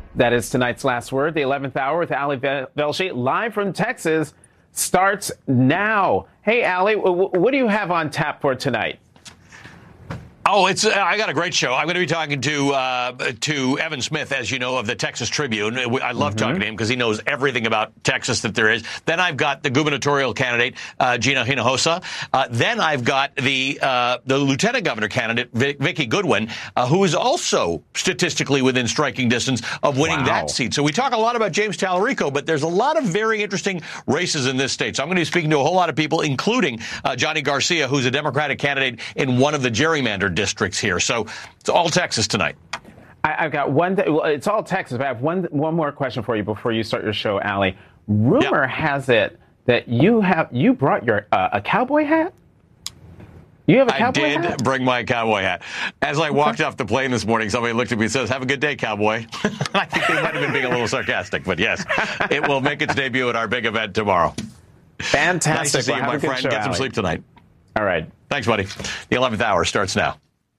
That is tonight's Last Word. The 11th hour with Ali Velshi, live from Texas, starts now. Hey, Ali, what do you have on tap for tonight? Oh, I got a great show. I'm going to be talking to Evan Smith, as you know, of the Texas Tribune. I love talking to him because he knows everything about Texas that there is. Then I've got the gubernatorial candidate, Gina Hinojosa. Then I've got the lieutenant governor candidate, Vicki Goodwin, who is also statistically within striking distance of winning that seat. So we talk a lot about James Talarico, but there's a lot of very interesting races in this state. So I'm going to be speaking to a whole lot of people, including Johnny Garcia, who's a Democratic candidate in one of the gerrymandered districts here. So it's all Texas tonight. I've got one. Well, it's all Texas, but I have one more question for you before you start your show, Ali. Rumor has it that you brought your a cowboy hat. You have a cowboy hat? I did bring my cowboy hat. As I walked off the plane this morning, somebody looked at me and says, "Have a good day, cowboy." I think they might have been being a little sarcastic, but yes, it will make its debut at our big event tomorrow. Fantastic. Nice to see you, my friend. Get some sleep tonight. All right. Thanks, buddy. The 11th hour starts now.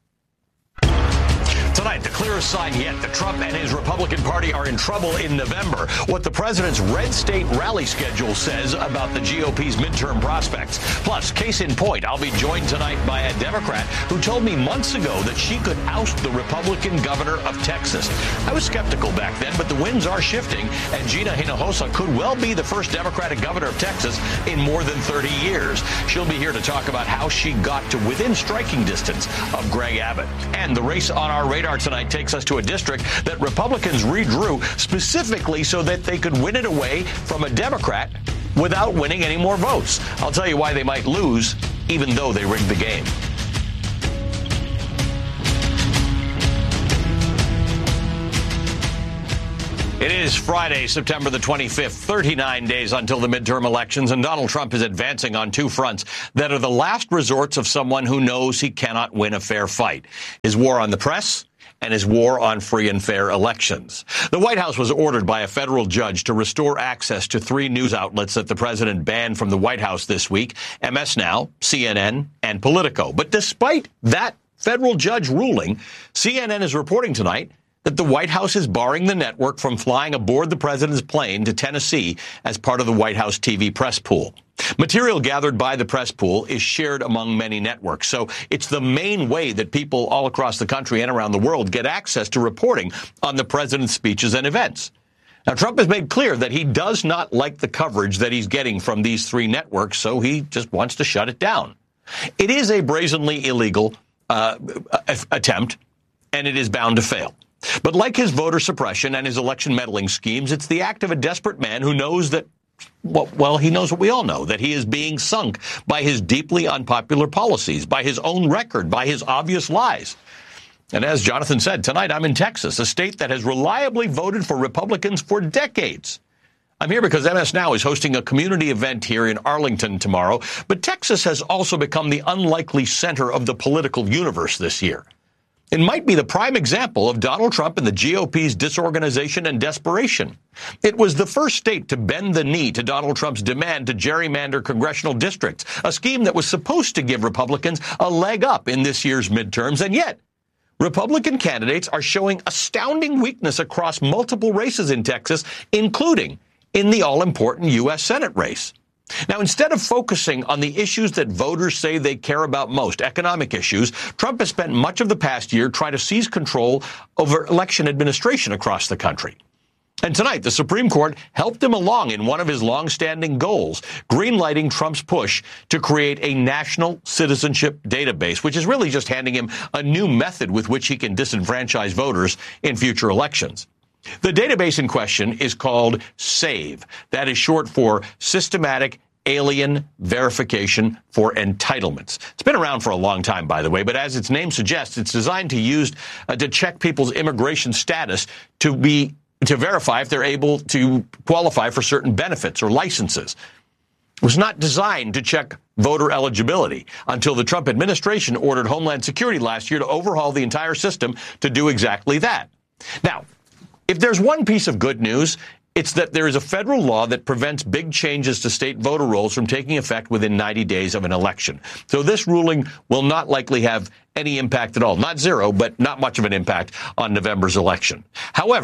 Tonight, the clearest sign yet that Trump and his Republican Party are in trouble in November. What the president's red state rally schedule says about the GOP's midterm prospects. Plus, case in point, I'll be joined tonight by a Democrat who told me months ago that she could oust the Republican governor of Texas. I was skeptical back then, but the winds are shifting, and Gina Hinojosa could well be the first Democratic governor of Texas in more than 30 years. She'll be here to talk about how she got to within striking distance of Greg Abbott. And the race on our radar tonight takes us to a district that Republicans redrew specifically so that they could win it away from a Democrat without winning any more votes. I'll tell you why they might lose, even though they rigged the game. It is Friday, September the 25th, 39 days until the midterm elections, and Donald Trump is advancing on two fronts that are the last resorts of someone who knows he cannot win a fair fight. His war on the press and his war on free and fair elections. The White House was ordered by a federal judge to restore access to three news outlets that the president banned from the White House this week, MS Now, CNN, and Politico. But despite that federal judge ruling, CNN is reporting tonight that the White House is barring the network from flying aboard the president's plane to Tennessee as part of the White House TV press pool. Material gathered by the press pool is shared among many networks, so it's the main way that people all across the country and around the world get access to reporting on the president's speeches and events. Now, Trump has made clear that he does not like the coverage that he's getting from these three networks, so he just wants to shut it down. It is a brazenly illegal attempt, and it is bound to fail. But like his voter suppression and his election meddling schemes, it's the act of a desperate man who knows that, well, he knows what we all know, that he is being sunk by his deeply unpopular policies, by his own record, by his obvious lies. And as Jonathan said, tonight I'm in Texas, a state that has reliably voted for Republicans for decades. I'm here because MS Now is hosting a community event here in Arlington tomorrow, but Texas has also become the unlikely center of the political universe this year. It might be the prime example of Donald Trump and the GOP's disorganization and desperation. It was the first state to bend the knee to Donald Trump's demand to gerrymander congressional districts, a scheme that was supposed to give Republicans a leg up in this year's midterms, and yet Republican candidates are showing astounding weakness across multiple races in Texas, including in the all-important U.S. Senate race. Now, instead of focusing on the issues that voters say they care about most, economic issues, Trump has spent much of the past year trying to seize control over election administration across the country. And tonight, the Supreme Court helped him along in one of his long-standing goals, greenlighting Trump's push to create a national citizenship database, which is really just handing him a new method with which he can disenfranchise voters in future elections. The database in question is called SAVE. That is short for Systematic Alien Verification for Entitlements. It's been around for a long time, by the way, but as its name suggests, it's designed to check people's immigration status to verify if they're able to qualify for certain benefits or licenses. It was not designed to check voter eligibility until the Trump administration ordered Homeland Security last year to overhaul the entire system to do exactly that. Now, if there's one piece of good news, it's that there is a federal law that prevents big changes to state voter rolls from taking effect within 90 days of an election. So this ruling will not likely have any impact at all. Not zero, but not much of an impact on November's election. However,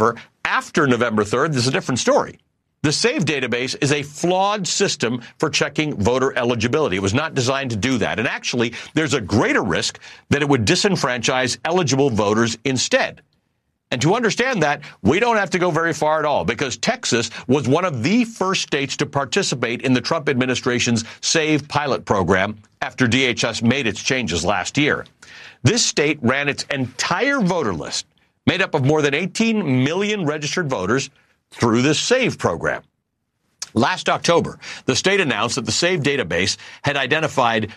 after November 3rd, this is a different story. The SAVE database is a flawed system for checking voter eligibility. It was not designed to do that. And actually, there's a greater risk that it would disenfranchise eligible voters instead. And to understand that, we don't have to go very far at all, because Texas was one of the first states to participate in the Trump administration's SAVE pilot program after DHS made its changes last year. This state ran its entire voter list, made up of more than 18 million registered voters, through this SAVE program. Last October, the state announced that the SAVE database had identified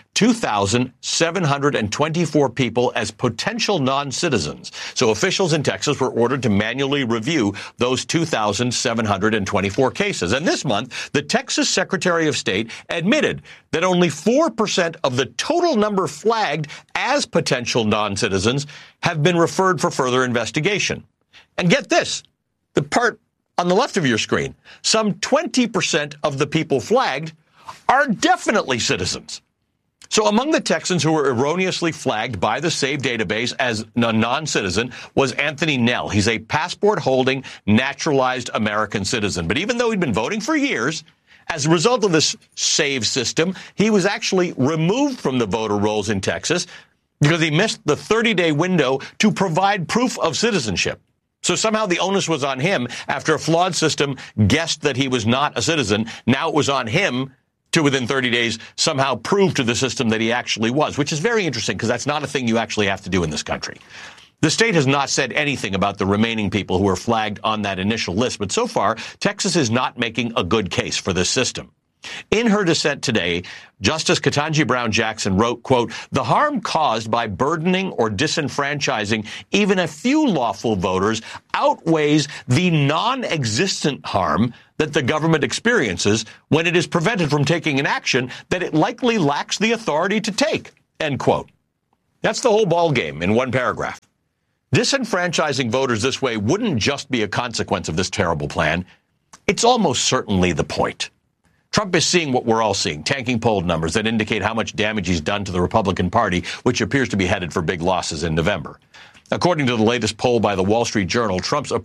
2,724 people as potential non-citizens. So officials in Texas were ordered to manually review those 2,724 cases. And this month, the Texas Secretary of State admitted that only 4% of the total number flagged as potential non-citizens have been referred for further investigation. And get this, the part on the left of your screen, some 20% of the people flagged are definitely citizens. So among the Texans who were erroneously flagged by the SAVE database as a non-citizen was Anthony Nell. He's a passport-holding, naturalized American citizen. But even though he'd been voting for years, as a result of this SAVE system, he was actually removed from the voter rolls in Texas because he missed the 30-day window to provide proof of citizenship. So somehow the onus was on him after a flawed system guessed that he was not a citizen. Now it was on him to, within 30 days, somehow prove to the system that he actually was, which is very interesting because that's not a thing you actually have to do in this country. The state has not said anything about the remaining people who were flagged on that initial list, but so far, Texas is not making a good case for this system. In her dissent today, Justice Ketanji Brown Jackson wrote, quote, "The harm caused by burdening or disenfranchising even a few lawful voters outweighs the non-existent harm that the government experiences when it is prevented from taking an action that it likely lacks the authority to take," end quote. That's the whole ballgame in one paragraph. Disenfranchising voters this way wouldn't just be a consequence of this terrible plan. It's almost certainly the point. Trump is seeing what we're all seeing, tanking poll numbers that indicate how much damage he's done to the Republican Party, which appears to be headed for big losses in November. According to the latest poll by the Wall Street Journal, Trump's